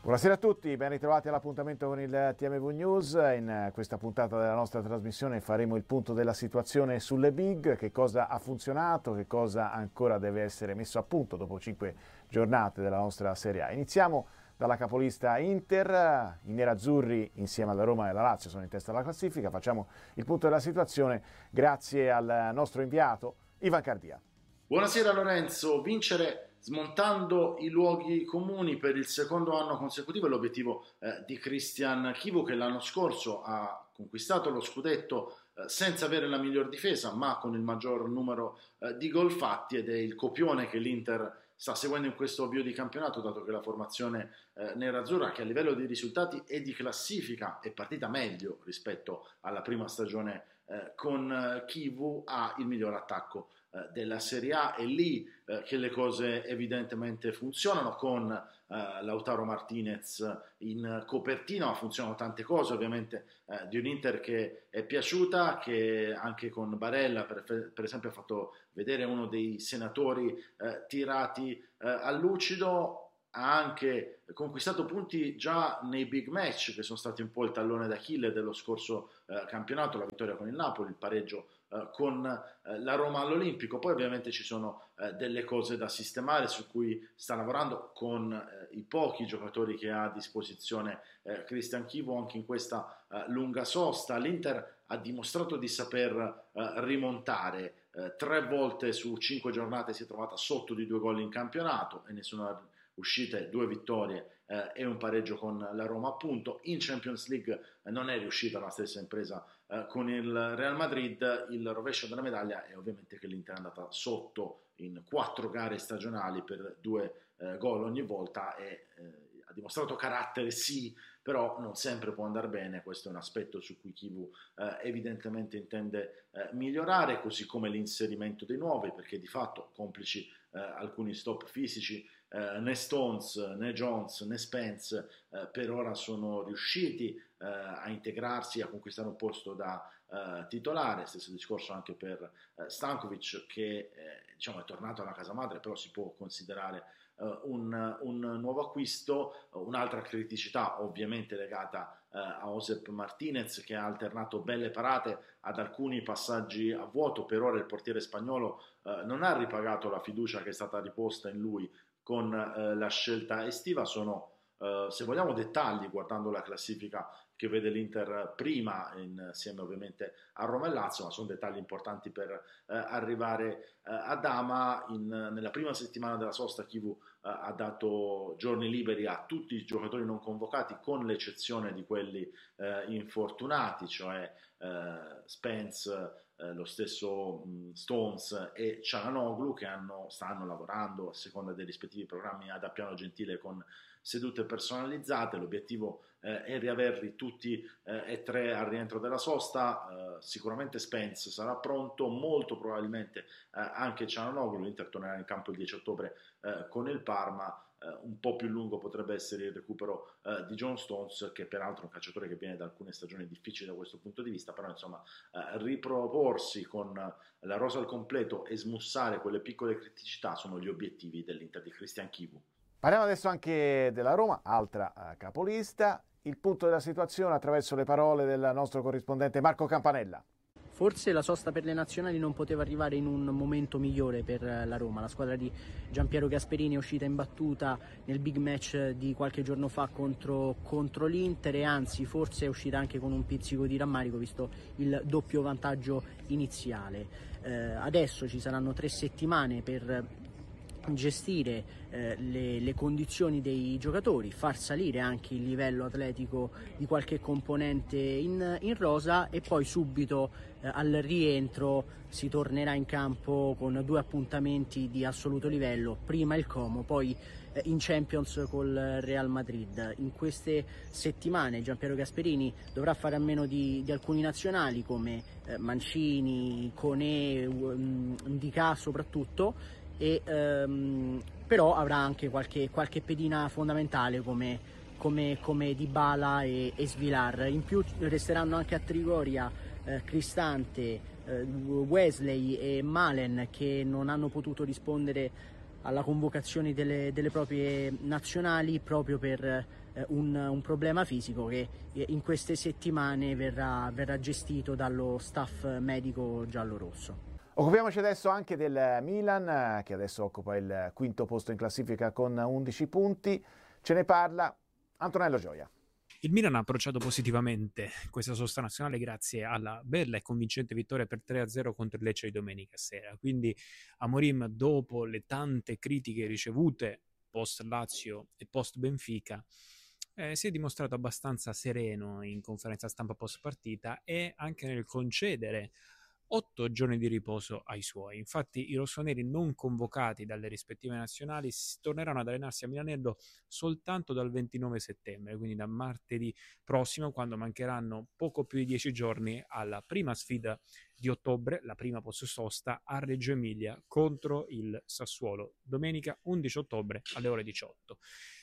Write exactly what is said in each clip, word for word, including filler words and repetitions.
Buonasera a tutti, ben ritrovati all'appuntamento con il T M V News. In questa puntata della nostra trasmissione faremo il punto della situazione sulle big, che cosa ha funzionato, che cosa ancora deve essere messo a punto dopo cinque giornate della nostra Serie A. Iniziamo dalla capolista Inter. I nerazzurri insieme alla Roma e alla Lazio sono in testa alla classifica. Facciamo il punto della situazione grazie al nostro inviato Ivan Cardia. Buonasera Lorenzo. Vincere smontando i luoghi comuni per il secondo anno consecutivo è l'obiettivo eh, di Christian Chivu, che l'anno scorso ha conquistato lo scudetto eh, senza avere la miglior difesa ma con il maggior numero eh, di gol fatti, ed è il copione che l'Inter sta seguendo in questo avvio di campionato, dato che la formazione eh, nerazzurra, che a livello di risultati e di classifica è partita meglio rispetto alla prima stagione eh, con eh, Chivu, ha il miglior attacco eh, della Serie A. È lì eh, che le cose evidentemente funzionano, con eh, Lautaro Martinez in copertina, ma funzionano tante cose ovviamente eh, di un Inter che è piaciuta, che anche con Barella per, per esempio ha fatto vedere uno dei senatori eh, tirati eh, al lucido. Ha anche conquistato punti già nei big match, che sono stati un po' il tallone d'Achille dello scorso eh, campionato: la vittoria con il Napoli, il pareggio eh, con eh, la Roma all'Olimpico. Poi ovviamente ci sono eh, delle cose da sistemare su cui sta lavorando con eh, i pochi giocatori che ha a disposizione eh, Christian Chivu anche in questa eh, lunga sosta. L'Inter ha dimostrato di saper eh, rimontare. Eh, tre volte su cinque giornate si è trovata sotto di due gol in campionato e nessuna uscite, due vittorie eh, e un pareggio con la Roma, appunto. In Champions League eh, non è riuscita la stessa impresa eh, con il Real Madrid. Il rovescio della medaglia è ovviamente che l'Inter è andata sotto in quattro gare stagionali per due eh, gol ogni volta e eh, ha dimostrato carattere, sì, però non sempre può andare bene. Questo è un aspetto su cui Chivu eh, evidentemente intende eh, migliorare, così come l'inserimento dei nuovi, perché di fatto, complici eh, alcuni stop fisici, Eh, né Stones, né Jones, né Spence eh, per ora sono riusciti eh, a integrarsi, a conquistare un posto da eh, titolare. Stesso discorso anche per eh, Stankovic, che eh, diciamo è tornato alla casa madre, però si può considerare eh, un, un nuovo acquisto. Un'altra criticità ovviamente legata eh, a Josep Martinez, che ha alternato belle parate ad alcuni passaggi a vuoto. Per ora il portiere spagnolo eh, non ha ripagato la fiducia che è stata riposta in lui con eh, la scelta estiva. Sono, eh, se vogliamo, dettagli, guardando la classifica che vede l'Inter prima, insieme ovviamente a Roma e Lazio, ma sono dettagli importanti per eh, arrivare eh, a Dama. In, nella prima settimana della sosta Chivu eh, ha dato giorni liberi a tutti i giocatori non convocati, con l'eccezione di quelli eh, infortunati, cioè eh, Spence, Eh, lo stesso mh, Stones e Çalhanoğlu, che hanno, stanno lavorando a seconda dei rispettivi programmi ad Appiano Gentile con sedute personalizzate. L'obiettivo eh, è riaverli tutti eh, e tre al rientro della sosta. Eh, sicuramente Spence sarà pronto, molto probabilmente eh, anche Çalhanoğlu. L'Inter tornerà in campo il dieci ottobre eh, con il Parma. Uh, un po' più lungo potrebbe essere il recupero uh, di John Stones, che peraltro è un calciatore che viene da alcune stagioni difficili da questo punto di vista, però insomma uh, riproporsi con uh, la rosa al completo e smussare quelle piccole criticità sono gli obiettivi dell'Inter di Christian Chivu. Parliamo adesso anche della Roma, altra uh, capolista. Il punto della situazione attraverso le parole del nostro corrispondente Marco Campanella. Forse la sosta per le nazionali non poteva arrivare in un momento migliore per la Roma. La squadra di Giampiero Gasperini è uscita imbattuta nel big match di qualche giorno fa contro, contro l'Inter, e anzi forse è uscita anche con un pizzico di rammarico, visto il doppio vantaggio iniziale. Eh, adesso ci saranno tre settimane per gestire eh, le, le condizioni dei giocatori, far salire anche il livello atletico di qualche componente in, in rosa, e poi subito eh, al rientro si tornerà in campo con due appuntamenti di assoluto livello: prima il Como, poi eh, in Champions col Real Madrid. In queste settimane Giampiero Gasperini dovrà fare a meno di, di alcuni nazionali come eh, Mancini, Koné, um, Ndicà soprattutto, e ehm, però avrà anche qualche, qualche pedina fondamentale come, come, come Dybala e, e Svilar. In più resteranno anche a Trigoria eh, Cristante, eh, Wesley e Malen, che non hanno potuto rispondere alla convocazione delle, delle proprie nazionali proprio per eh, un, un problema fisico che in queste settimane verrà, verrà gestito dallo staff medico giallorosso. Occupiamoci adesso anche del Milan, che adesso occupa il quinto posto in classifica con undici punti. Ce ne parla Antonello Gioia. Il Milan ha approcciato positivamente questa sosta nazionale grazie alla bella e convincente vittoria per tre a zero contro il Lecce di domenica sera. Quindi Amorim, dopo le tante critiche ricevute post Lazio e post Benfica, eh, si è dimostrato abbastanza sereno in conferenza stampa post partita e anche nel concedere otto giorni di riposo ai suoi. Infatti i rossoneri non convocati dalle rispettive nazionali torneranno ad allenarsi a Milanello soltanto dal ventinove settembre, quindi da martedì prossimo, quando mancheranno poco più di dieci giorni alla prima sfida di ottobre, la prima post sosta a Reggio Emilia contro il Sassuolo, domenica undici ottobre alle ore diciotto.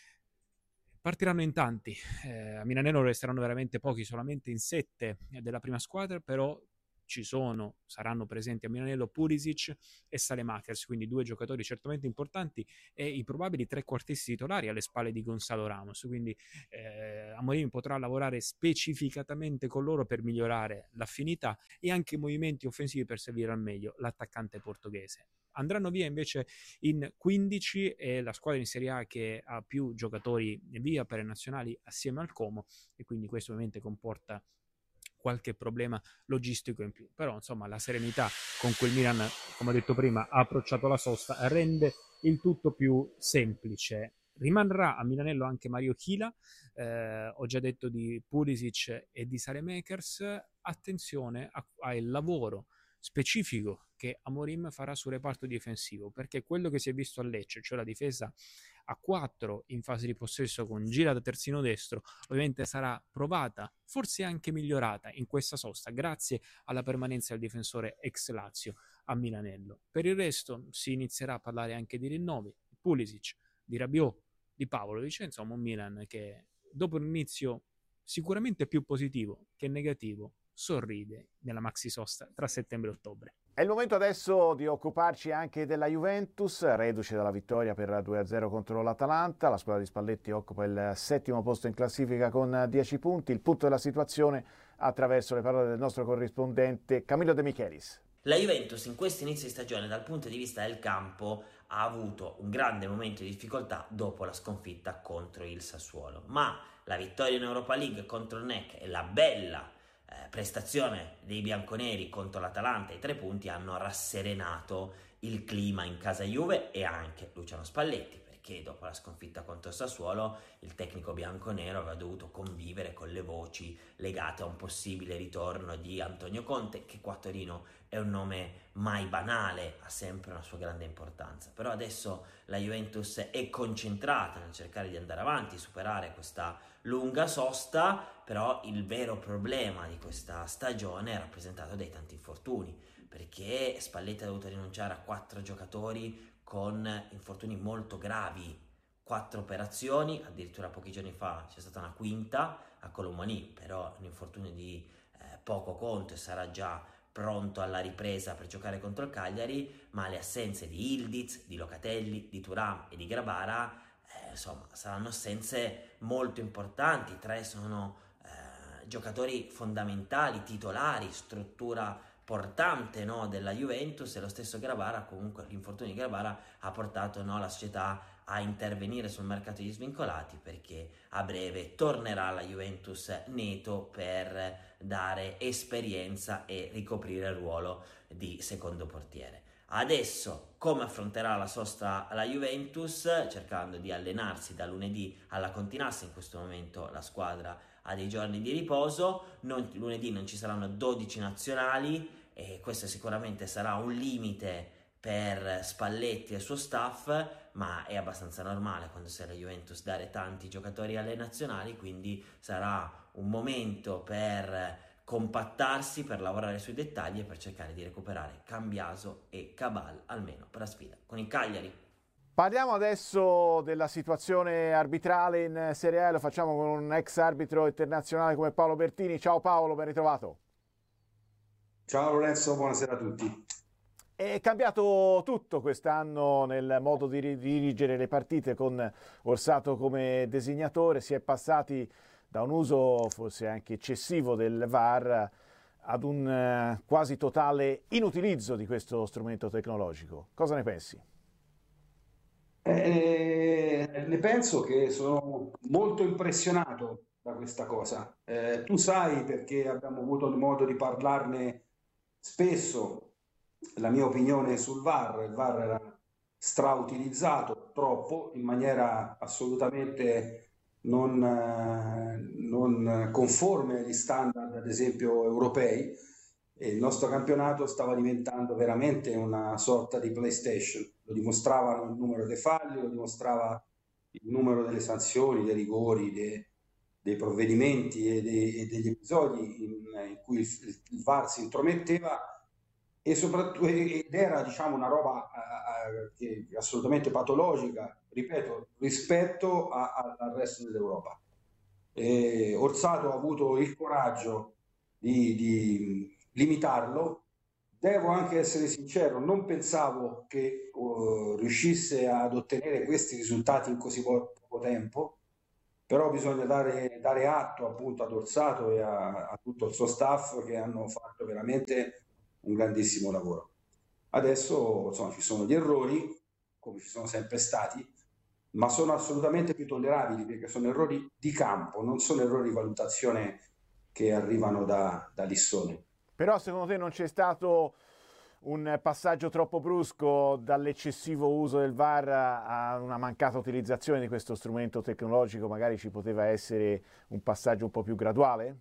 Partiranno in tanti, eh, a Milanello resteranno veramente pochi, solamente in sette della prima squadra, però ci sono, saranno presenti a Milanello Pulisic e Saelemaekers, quindi due giocatori certamente importanti e i probabili trequartisti titolari alle spalle di Gonzalo Ramos, quindi eh, Amorim potrà lavorare specificatamente con loro per migliorare l'affinità e anche i movimenti offensivi per servire al meglio l'attaccante portoghese. Andranno via invece in quindici e la squadra in Serie A che ha più giocatori via per le nazionali assieme al Como, e quindi questo ovviamente comporta qualche problema logistico in più, però insomma la serenità con cui il Milan, come ho detto prima, ha approcciato la sosta rende il tutto più semplice. Rimarrà a Milanello anche Mario Chila, eh, ho già detto di Pulisic e di Saelemaekers. Attenzione al lavoro specifico che Amorim farà sul reparto difensivo, perché quello che si è visto a Lecce, cioè la difesa a quattro in fase di possesso con Gira da terzino destro, ovviamente sarà provata, forse anche migliorata in questa sosta grazie alla permanenza del difensore ex Lazio a Milanello. Per il resto si inizierà a parlare anche di rinnovi, di Pulisic, di Rabiot, di Pavlovic, insomma un Milan che dopo un inizio sicuramente più positivo che negativo sorride nella maxi sosta tra settembre e ottobre. È il momento adesso di occuparci anche della Juventus, reduce dalla vittoria per due a zero contro l'Atalanta. La squadra di Spalletti occupa il settimo posto in classifica con dieci punti. Il punto della situazione attraverso le parole del nostro corrispondente Camillo De Michelis. La Juventus in questo inizio di stagione dal punto di vista del campo ha avuto un grande momento di difficoltà dopo la sconfitta contro il Sassuolo, ma la vittoria in Europa League contro il N E C e la bella eh, prestazione dei bianconeri contro l'Atalanta e i tre punti hanno rasserenato il clima in casa Juve e anche Luciano Spalletti, perché dopo la sconfitta contro il Sassuolo il tecnico bianconero aveva dovuto convivere con le voci legate a un possibile ritorno di Antonio Conte, che qua a Torino è un nome mai banale, ha sempre una sua grande importanza. Però adesso la Juventus è concentrata nel cercare di andare avanti, superare questa lunga sosta, però il vero problema di questa stagione è rappresentato dai tanti infortuni, perché Spalletti ha dovuto rinunciare a quattro giocatori con infortuni molto gravi, quattro operazioni, addirittura pochi giorni fa c'è stata una quinta a Colomani, però un infortunio di eh, poco conto e sarà già pronto alla ripresa per giocare contro il Cagliari, ma le assenze di Ildiz, di Locatelli, di Thuram e di Grabara, eh, insomma, saranno assenze molto importanti. Tre sono eh, giocatori fondamentali, titolari, struttura portante, no, della Juventus, e lo stesso Grabara, comunque l'infortunio di Grabara ha portato, no, la società a intervenire sul mercato degli svincolati, perché a breve tornerà la Juventus neto per dare esperienza e ricoprire il ruolo di secondo portiere. Adesso come affronterà la sosta la Juventus? Cercando di allenarsi da lunedì alla Continassa. In questo momento la squadra ha dei giorni di riposo, non, lunedì non ci saranno dodici nazionali e questo sicuramente sarà un limite per Spalletti e il suo staff, ma è abbastanza normale quando sei la Juventus dare tanti giocatori alle nazionali, quindi sarà un momento per compattarsi, per lavorare sui dettagli e per cercare di recuperare Cambiaso e Cabal almeno per la sfida con il Cagliari. Parliamo adesso della situazione arbitrale in Serie A, lo facciamo con un ex arbitro internazionale come Paolo Bertini. Ciao Paolo, ben ritrovato. Ciao Lorenzo, buonasera a tutti. È cambiato tutto quest'anno nel modo di dirigere le partite con Orsato come designatore, si è passati da un uso forse anche eccessivo del V A R ad un eh, quasi totale inutilizzo di questo strumento tecnologico. Cosa ne pensi? Eh, ne penso che sono molto impressionato da questa cosa. Eh, tu sai, perché abbiamo avuto il modo di parlarne spesso, la mia opinione sul V A R. Il V A R era strautilizzato troppo, in maniera assolutamente non, eh, non conforme agli standard, ad esempio, europei, e il nostro campionato stava diventando veramente una sorta di PlayStation. Lo dimostravano il numero dei falli, lo dimostrava il numero delle sanzioni, dei rigori, dei, dei provvedimenti e, dei, e degli episodi in, in cui il, il V A R si intrometteva, e soprattutto ed era, diciamo, una roba uh, che, assolutamente patologica, ripeto, rispetto a, a, al resto dell'Europa. E Orsato ha avuto il coraggio di, di limitarlo. Devo anche essere sincero, non pensavo che uh, riuscisse ad ottenere questi risultati in così poco tempo, però bisogna dare, dare atto appunto ad Orsato e a, a tutto il suo staff, che hanno fatto veramente un grandissimo lavoro. Adesso, insomma, ci sono gli errori, come ci sono sempre stati, ma sono assolutamente più tollerabili, perché sono errori di campo, non sono errori di valutazione che arrivano da, da Lissone. Però secondo te non c'è stato un passaggio troppo brusco dall'eccessivo uso del V A R a una mancata utilizzazione di questo strumento tecnologico? Magari ci poteva essere un passaggio un po' più graduale?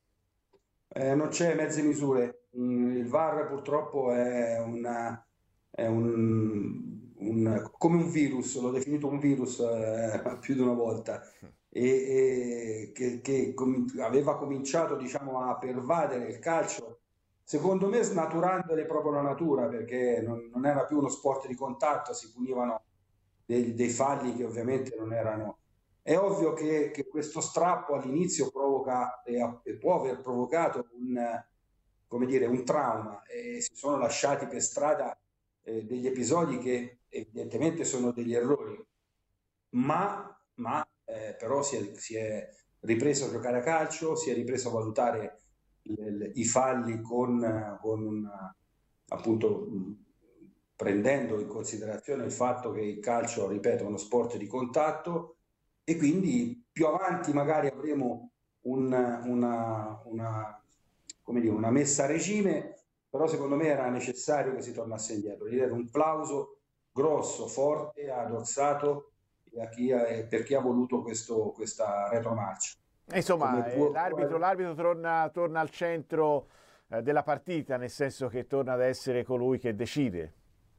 Eh, non c'è mezze misure. Il V A R purtroppo è, una, è un, un, come un virus, l'ho definito un virus eh, più di una volta, e, e che, che com- aveva cominciato, diciamo, a pervadere il calcio, secondo me snaturandone proprio la natura, perché non, non era più uno sport di contatto, si punivano dei, dei falli che ovviamente non erano. È ovvio che, che questo strappo all'inizio provoca e, e può aver provocato un, come dire, un trauma, e si sono lasciati per strada eh, degli episodi che evidentemente sono degli errori, ma, ma eh, però si è, si è ripreso a giocare a calcio, si è ripreso a valutare le, le, i falli con, con una, appunto prendendo in considerazione il fatto che il calcio, ripeto, è uno sport di contatto, e quindi più avanti magari avremo un, una, una, come dire, una messa a regime, però secondo me era necessario che si tornasse indietro. Gli dare un plauso grosso, forte ad Orsato e a chi ha, per chi ha voluto questo, questa retromarcia. Insomma, può, l'arbitro, l'arbitro torna, torna al centro eh, della partita, nel senso che torna ad essere colui che decide.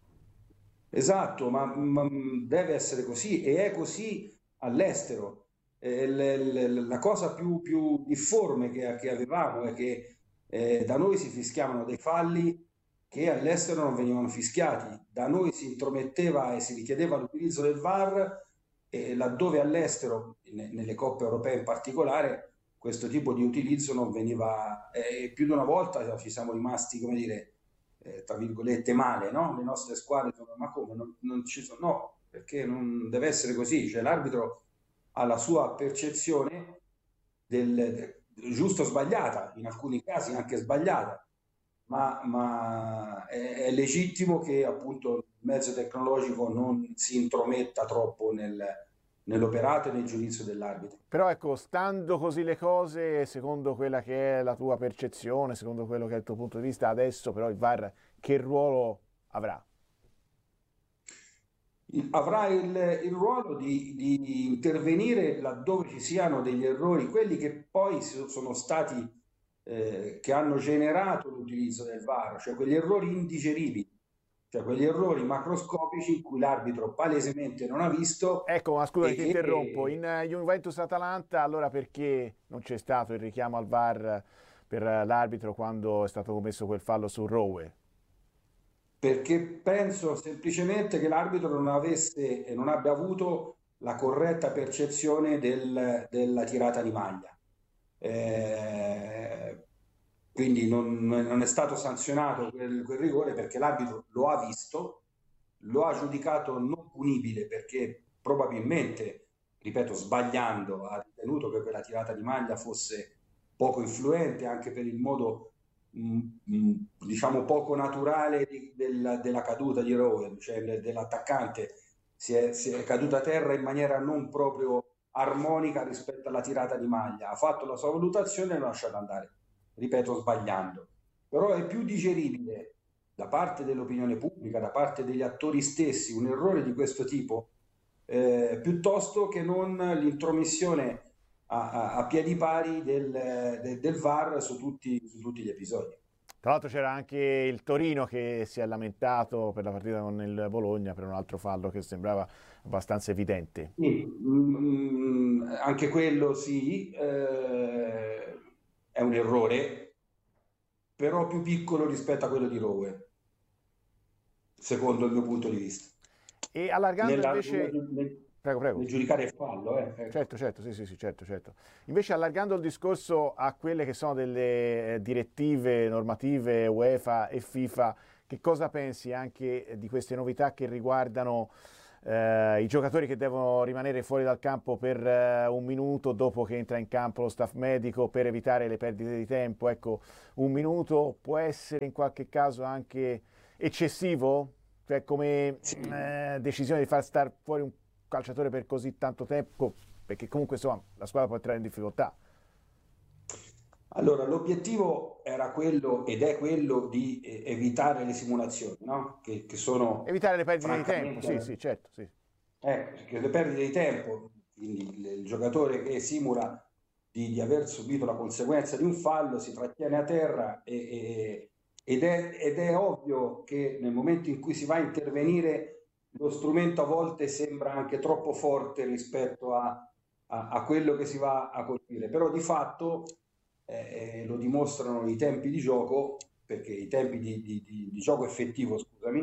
Esatto, ma, ma deve essere così, e è così all'estero. Eh, le, le, la cosa più, più difforme che, che avevamo è che eh, da noi si fischiavano dei falli che all'estero non venivano fischiati. Da noi si intrometteva e si richiedeva l'utilizzo del V A R, e laddove all'estero, ne, nelle coppe europee in particolare, questo tipo di utilizzo non veniva. Eh, più di una volta ci siamo rimasti, come dire, eh, tra virgolette male, no? Le nostre squadre sono, ma come? Non, non ci sono? No, perché non deve essere così. Cioè, l'arbitro ha la sua percezione del, del giusto o sbagliata, in alcuni casi anche sbagliata, ma, ma è, è legittimo che appunto il mezzo tecnologico non si intrometta troppo nel, nell'operato e nel giudizio dell'arbitro. Però ecco, stando così le cose, secondo quella che è la tua percezione, secondo quello che è il tuo punto di vista, adesso però il V A R che ruolo avrà? Avrà il, il ruolo di, di intervenire laddove ci siano degli errori, quelli che poi sono stati, eh, che hanno generato l'utilizzo del V A R, cioè quegli errori indigeribili, cioè quegli errori macroscopici in cui l'arbitro palesemente non ha visto. Ecco, ma scusa, ti interrompo. In Juventus-Atalanta, allora perché non c'è stato il richiamo al V A R per l'arbitro quando è stato commesso quel fallo su Rowe? Perché penso semplicemente che l'arbitro non avesse e non abbia avuto la corretta percezione del, della tirata di maglia. Eh, quindi non, non è stato sanzionato quel, quel rigore perché l'arbitro lo ha visto, lo ha giudicato non punibile perché probabilmente, ripeto, sbagliando, ha ritenuto che quella tirata di maglia fosse poco influente anche per il modo mh, mh, diciamo poco naturale di, della, della caduta di Rowe, cioè dell'attaccante. Si è, si è caduta a terra in maniera non proprio armonica rispetto alla tirata di maglia. Ha fatto la sua valutazione e l'ha lasciato andare, ripeto, sbagliando. Però è più digeribile da parte dell'opinione pubblica, da parte degli attori stessi, un errore di questo tipo, eh, piuttosto che non l'intromissione a, a, a piedi pari del, del, del V A R su tutti, su tutti gli episodi. Tra l'altro c'era anche il Torino che si è lamentato per la partita con il Bologna per un altro fallo che sembrava abbastanza evidente. Sì, mm, anche quello sì, eh, è un errore, però più piccolo rispetto a quello di Rowe, secondo il mio punto di vista. E allargando Nella, invece... nel, Prego, prego. nel giudicare il fallo. Eh. Certo, certo, sì, sì, sì, certo, certo. Invece allargando il discorso a quelle che sono delle direttive normative UEFA e FIFA, che cosa pensi anche di queste novità che riguardano eh, i giocatori che devono rimanere fuori dal campo per eh, un minuto dopo che entra in campo lo staff medico per evitare le perdite di tempo? Ecco, un minuto può essere in qualche caso anche eccessivo? Cioè come eh, decisione di far star fuori un calciatore per così tanto tempo, perché comunque insomma la squadra può entrare in difficoltà. Allora, l'obiettivo era quello ed è quello di eh, evitare le simulazioni, no? Che, che sono evitare le perdite di tempo, sì, sì, certo, sì. Ecco, perché le perdite di tempo, quindi il, il giocatore che simula di, di aver subito la conseguenza di un fallo si trattiene a terra e, e, ed, è, ed è ovvio che nel momento in cui si va a intervenire lo strumento a volte sembra anche troppo forte rispetto a, a, a quello che si va a colpire, però di fatto eh, lo dimostrano i tempi di gioco, perché i tempi di, di, di, di gioco effettivo, scusami,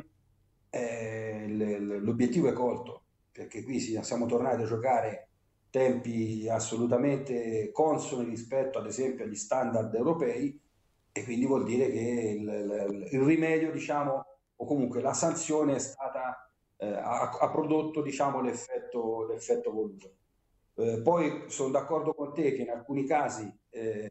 eh, l'obiettivo è colto, perché qui siamo tornati a giocare tempi assolutamente consoni rispetto ad esempio agli standard europei, e quindi vuol dire che il, il, il rimedio, diciamo, o comunque la sanzione è stata Eh, ha, ha prodotto, diciamo, l'effetto, l'effetto voluto. Eh, poi sono d'accordo con te che in alcuni casi eh,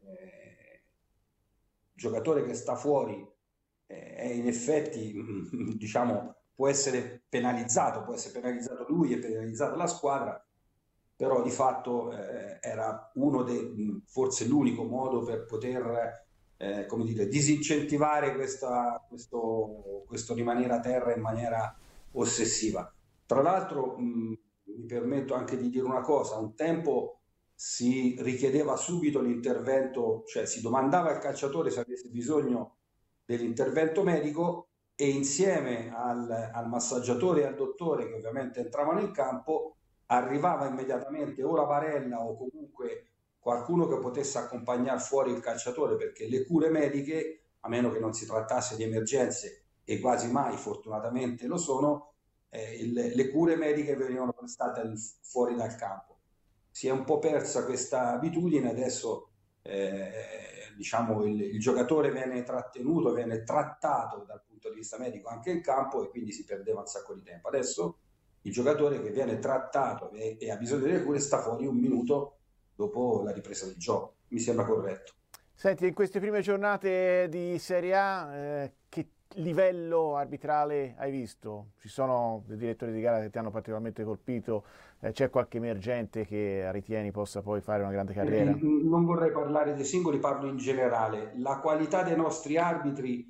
il giocatore che sta fuori eh, in effetti diciamo può essere penalizzato, può essere penalizzato lui e penalizzata la squadra, però di fatto eh, era uno dei, forse l'unico modo per poter eh, come dire, disincentivare questa, questo, questo rimanere a terra in maniera ossessiva. Tra l'altro mh, mi permetto anche di dire una cosa: un tempo si richiedeva subito l'intervento, cioè si domandava al calciatore se avesse bisogno dell'intervento medico e insieme al, al massaggiatore e al dottore, che ovviamente entravano in campo, arrivava immediatamente o la barella o comunque qualcuno che potesse accompagnare fuori il calciatore, perché le cure mediche, a meno che non si trattasse di emergenze, e quasi mai fortunatamente lo sono, eh, il, le cure mediche venivano prestate al, fuori dal campo. Si è un po' persa questa abitudine, adesso eh, diciamo il, il giocatore viene trattenuto, viene trattato dal punto di vista medico anche in campo, e quindi si perdeva un sacco di tempo. Adesso il giocatore che viene trattato e, e ha bisogno delle cure sta fuori un minuto dopo la ripresa del gioco. Mi sembra corretto. Senti, in queste prime giornate di Serie A, eh, che livello arbitrale hai visto? Ci sono dei direttori di gara che ti hanno particolarmente colpito? Eh, c'è qualche emergente che ritieni possa poi fare una grande carriera? Eh, non vorrei parlare dei singoli, parlo in generale. La qualità dei nostri arbitri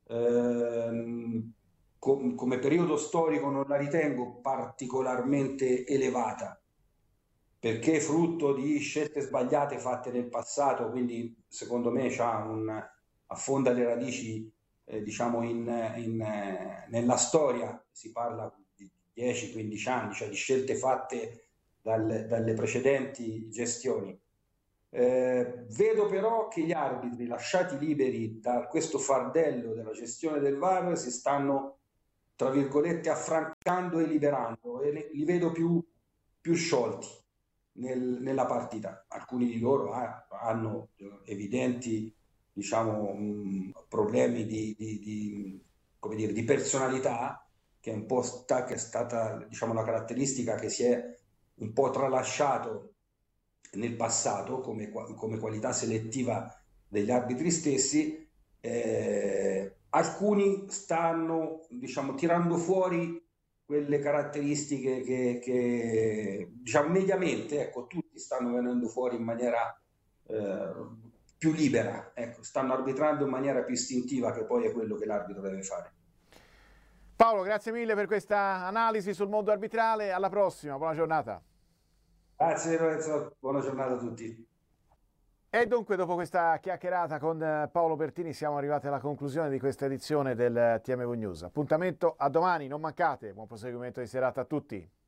ehm, com- come periodo storico non la ritengo particolarmente elevata, perché è frutto di scelte sbagliate fatte nel passato, quindi secondo me c'ha un, affonda le radici eh, diciamo in, in, eh, nella storia. Si parla di dieci quindici anni, cioè di scelte fatte dal, dalle precedenti gestioni. Eh, vedo però che gli arbitri lasciati liberi da questo fardello della gestione del V A R si stanno, tra virgolette, affrancando e liberando, e li vedo più, più sciolti Nel, nella partita. Alcuni di loro ha, hanno evidenti diciamo, mh, problemi di, di, di, come dire, di personalità, che è un po' sta, che è stata, diciamo, una caratteristica che si è un po' tralasciato nel passato come, come qualità selettiva degli arbitri stessi. Eh, alcuni stanno, diciamo, tirando fuori quelle caratteristiche che, che diciamo, mediamente, ecco, tutti stanno venendo fuori in maniera eh, più libera, ecco, stanno arbitrando in maniera più istintiva, che poi è quello che l'arbitro deve fare. Paolo, grazie mille per questa analisi sul mondo arbitrale, alla prossima, buona giornata. Grazie Lorenzo, buona giornata a tutti. E dunque, dopo questa chiacchierata con Paolo Pertini, siamo arrivati alla conclusione di questa edizione del T M V News. Appuntamento a domani, non mancate, buon proseguimento di serata a tutti.